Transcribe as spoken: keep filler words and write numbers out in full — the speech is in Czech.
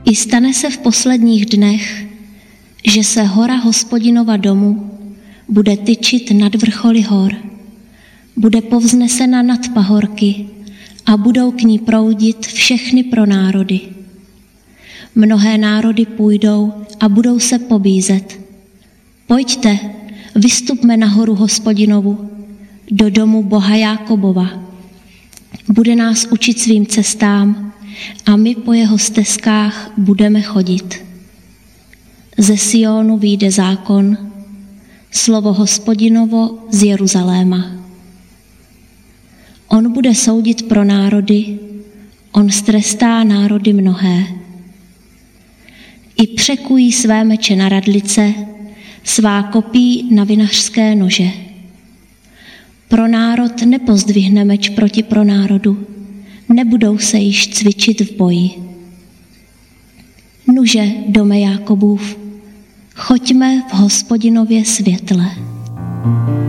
I stane se v posledních dnech, že se hora Hospodinova domu bude tyčit nad vrcholy hor, bude povznesena nad pahorky a budou k ní proudit všechny pronárody. Mnohé národy půjdou a budou se pobízet. Pojďte, vystupme na horu Hospodinovu, do domu Boha Jákobova. Bude nás učit svým cestám a my po jeho stezkách budeme chodit. Ze Sionu vyjde zákon, slovo Hospodinovo z Jeruzaléma. On bude soudit pro národy, on strestá národy mnohé. I překují své meče na radlice, svá kopí na vinařské nože. Pro národ nepozdvihne meč proti pronárodu, nebudou se již cvičit v boji. Nuže, dome Jákobův, choďme v Hospodinově světle.